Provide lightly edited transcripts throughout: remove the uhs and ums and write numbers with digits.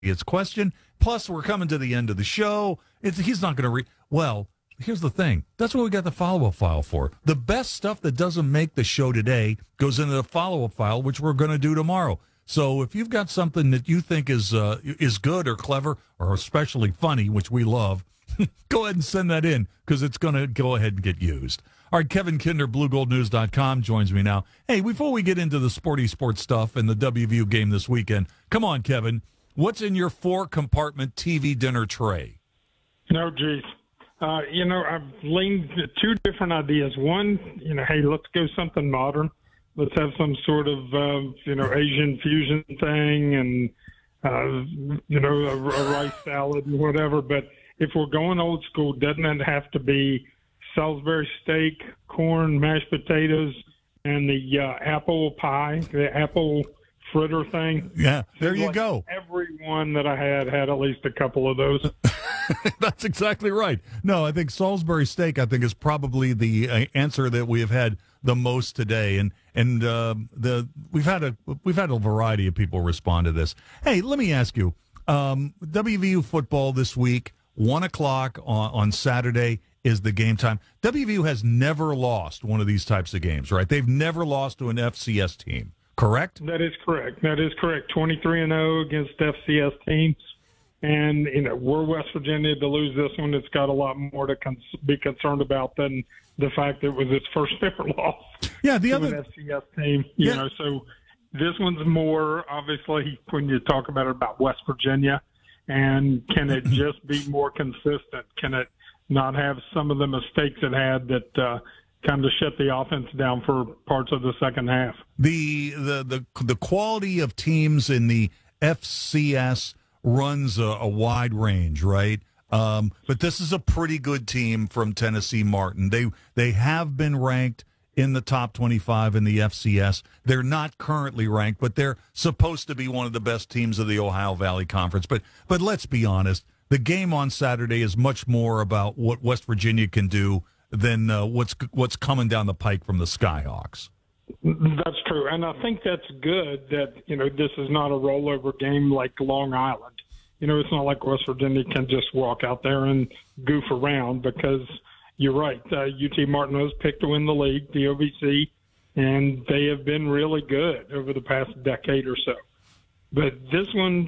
It's question. Plus, we're coming to the end of the show. He's not going to read. Well, here's the thing. That's what we got the follow-up file for. The best stuff that doesn't make the show today goes into the follow-up file, which we're going to do tomorrow. So if you've got something that you think is good or clever or especially funny, which we love, go ahead and send that in because it's going to go ahead and get used. All right, Kevin Kinder, BlueGoldNews.com, joins me now. Hey, before we get into the sports stuff and the WVU game this weekend, come on, Kevin. What's in your 4-compartment TV dinner tray? No, geez. I've leaned to two different ideas. One, hey, let's go something modern. Let's have some sort of, Asian fusion thing and, a rice salad and whatever. But if we're going old school, doesn't it have to be Salisbury steak, corn, mashed potatoes, and the apple pie, the apple fritter thing? Yeah, there you go. Everyone that I had at least a couple of those. That's exactly right. No, I think Salisbury steak, is probably the answer that we have had the most today, and we've had a variety of people respond to this. Hey, let me ask you, WVU football this week, 1:00 on Saturday is the game time. WVU has never lost one of these types of games, right? They've never lost to an FCS team, correct? That is correct. 23-0 against FCS teams. And, we're West Virginia. To lose this one, it's got a lot more to be concerned about than the fact that it was its first ever loss to an FCS team. So this one's more, obviously, when you talk about West Virginia, and can it just be more consistent? Can it not have some of the mistakes it had that kind of shut the offense down for parts of the second half? The quality of teams in the FCS runs a wide range, right? But this is a pretty good team from Tennessee Martin. They have been ranked in the top 25 in the FCS. They're not currently ranked, but they're supposed to be one of the best teams of the Ohio Valley Conference. But let's be honest, the game on Saturday is much more about what West Virginia can do than what's coming down the pike from the Skyhawks. That's true, and I think that's good that, this is not a rollover game like Long Island. It's not like West Virginia can just walk out there and goof around because you're right. UT Martin was picked to win the league, the OVC, and they have been really good over the past decade or so. But this one,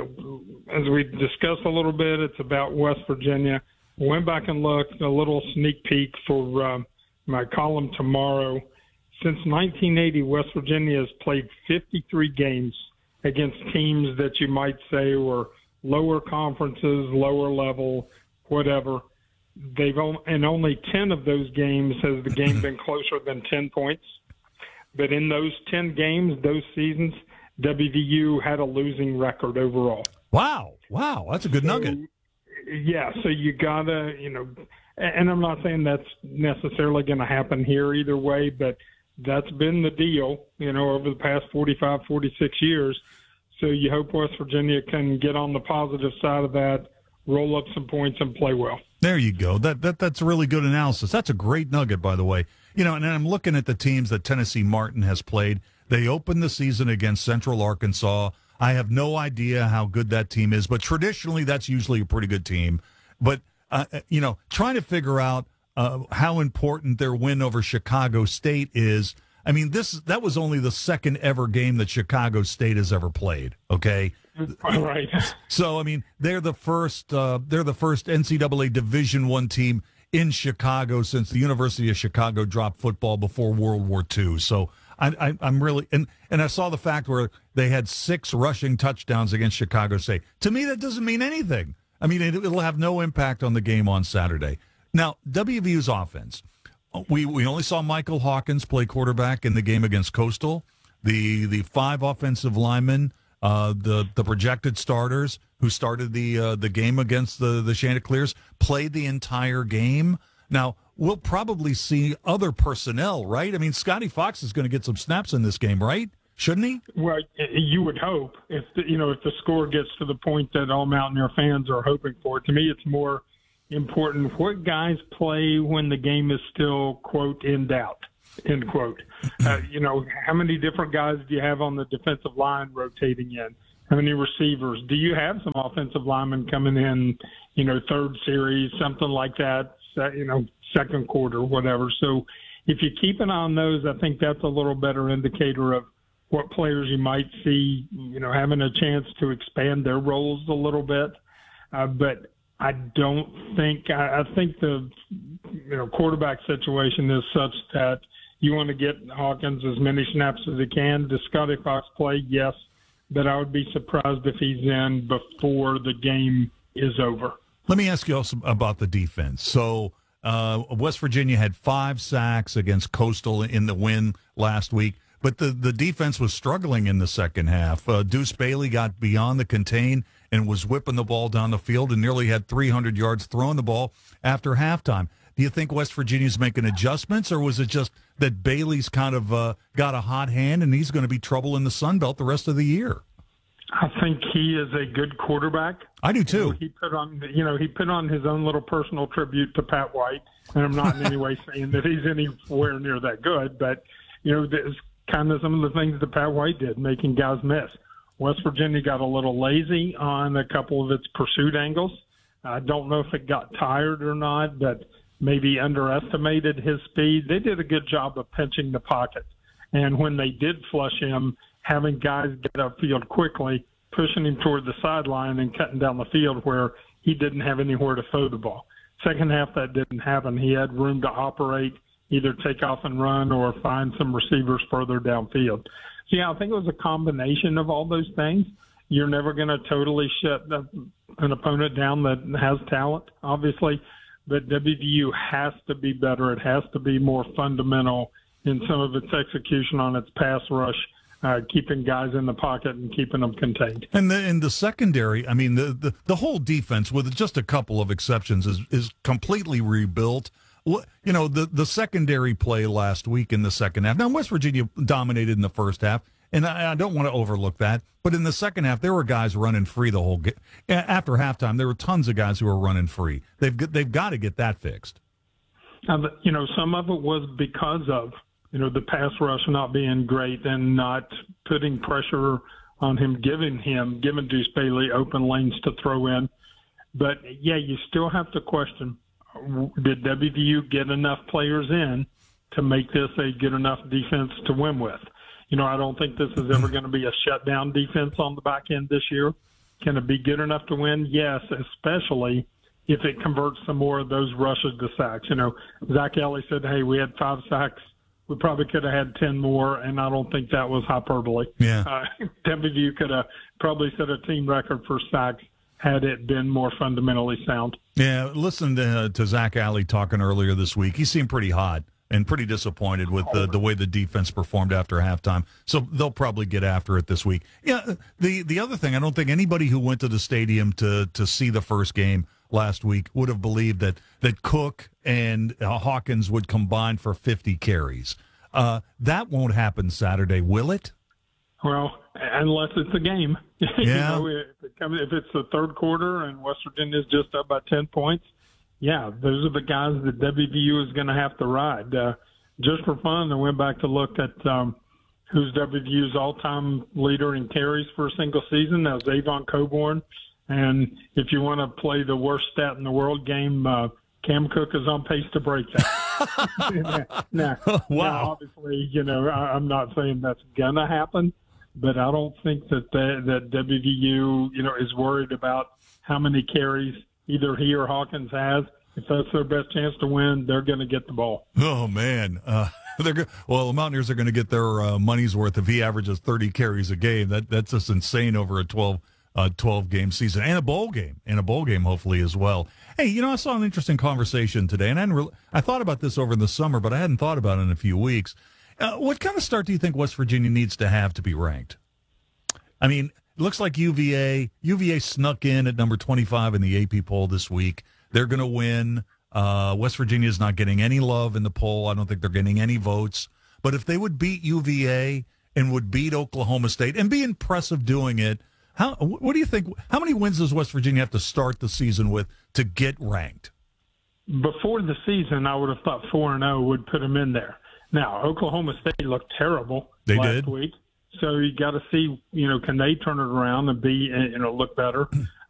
as we discussed a little bit, it's about West Virginia. Went back and looked, a little sneak peek for my column tomorrow. Since 1980, West Virginia has played 53 games against teams that you might say were lower conferences, lower level, whatever. In only 10 of those games has the game been closer than 10 points. But in those 10 games, those seasons, WVU had a losing record overall. Wow, that's a good nugget. Yeah, so you gotta, and I'm not saying that's necessarily going to happen here either way, but that's been the deal, over the past 45, 46 years. So you hope West Virginia can get on the positive side of that, roll up some points, and play well. There you go. That's a really good analysis. That's a great nugget, by the way. And I'm looking at the teams that Tennessee Martin has played. They opened the season against Central Arkansas. I have no idea how good that team is, but traditionally that's usually a pretty good team. But, trying to figure out how important their win over Chicago State is. I mean, that was only the second ever game that Chicago State has ever played. Okay, right. So I mean, they're the first NCAA Division I team in Chicago since the University of Chicago dropped football before World War II. So I'm really and I saw the fact where they had 6 rushing touchdowns against Chicago State. To me, that doesn't mean anything. I mean, it'll have no impact on the game on Saturday. Now, WVU's offense. We only saw Michael Hawkins play quarterback in the game against Coastal. The 5 offensive linemen, the projected starters who started the game against the Chanticleers played the entire game. Now, we'll probably see other personnel, right? I mean, Scotty Fox is going to get some snaps in this game, right? Shouldn't he? Well, you would hope if the score gets to the point that all Mountaineer fans are hoping for. To me, it's more important what guys play when the game is still, quote, in doubt, end quote. How many different guys do you have on the defensive line rotating in? How many receivers? Do you have some offensive linemen coming in, third series, something like that, second quarter, whatever. So if you keep an eye on those, I think that's a little better indicator of what players you might see, having a chance to expand their roles a little bit. But I don't think, I think the, quarterback situation is such that you want to get Hawkins as many snaps as he can. Does Scotty Fox play? Yes. But I would be surprised if he's in before the game is over. Let me ask you also about the defense. So West Virginia had 5 sacks against Coastal in the win last week, but the defense was struggling in the second half. Deuce Bailey got beyond the contain and was whipping the ball down the field and nearly had 300 yards throwing the ball after halftime. Do you think West Virginia's making adjustments, or was it just that Bailey's kind of got a hot hand and he's going to be trouble in the Sun Belt the rest of the year? I think he is a good quarterback. I do too. He put on his own little personal tribute to Pat White, and I'm not in any way saying that he's anywhere near that good, but there's kind of some of the things that Pat White did, making guys miss. West Virginia got a little lazy on a couple of its pursuit angles. I don't know if it got tired or not, but maybe underestimated his speed. They did a good job of pinching the pocket, and when they did flush him, having guys get upfield quickly, pushing him toward the sideline and cutting down the field where he didn't have anywhere to throw the ball. Second half, that didn't happen. He had room to operate, either take off and run or find some receivers further downfield. So, yeah, I think it was a combination of all those things. You're never going to totally shut an opponent down that has talent, obviously, but WVU has to be better. It has to be more fundamental in some of its execution on its pass rush, keeping guys in the pocket and keeping them contained. And the secondary, I mean, the whole defense, with just a couple of exceptions, is completely rebuilt. The secondary play last week in the second half. Now, West Virginia dominated in the first half, and I don't want to overlook that. But in the second half, there were guys running free the whole game. After halftime, there were tons of guys who were running free. They've got to get that fixed. Some of it was because of the pass rush not being great and not putting pressure on him, giving Deuce Bailey open lanes to throw in. But, yeah, you still have to question, did WVU get enough players in to make this a good enough defense to win with? I don't think this is ever going to be a shutdown defense on the back end this year. Can it be good enough to win? Yes, especially if it converts some more of those rushes to sacks. Zach Ellie said, hey, we had 5 sacks. We probably could have had 10 more, and I don't think that was hyperbole. Yeah. WVU could have probably set a team record for sacks had it been more fundamentally sound. Yeah, listen to Zach Alley talking earlier this week. He seemed pretty hot and pretty disappointed with the way the defense performed after halftime. So they'll probably get after it this week. Yeah, the other thing, I don't think anybody who went to the stadium to see the first game last week would have believed that Cook and Hawkins would combine for 50 carries. That won't happen Saturday, will it? Well, unless it's a game. Yeah. If it's the third quarter and West Virginia is just up by 10 points, yeah, those are the guys that WVU is going to have to ride. Just for fun, I went back to look at who's WVU's all-time leader in carries for a single season. That was Avon Coburn. And if you want to play the worst stat in the world game, Cam Cook is on pace to break that. Now, obviously, I'm not saying that's going to happen, but I don't think that WVU, is worried about how many carries either he or Hawkins has. If that's their best chance to win, they're going to get the ball. Oh, man. The Mountaineers are going to get their money's worth if he averages 30 carries a game. That's just insane over a 12-game season and a bowl game hopefully as well. Hey, I saw an interesting conversation today, and I thought about this over the summer, but I hadn't thought about it in a few weeks. What kind of start do you think West Virginia needs to have to be ranked? I mean, it looks like UVA snuck in at number 25 in the AP poll this week. They're going to win. West Virginia is not getting any love in the poll. I don't think they're getting any votes. But if they would beat UVA and would beat Oklahoma State and be impressive doing it, what do you think? How many wins does West Virginia have to start the season with to get ranked? Before the season, I would have thought 4-0 would put them in there. Now, Oklahoma State looked terrible last week. So you got to see, can they turn it around and be, look better?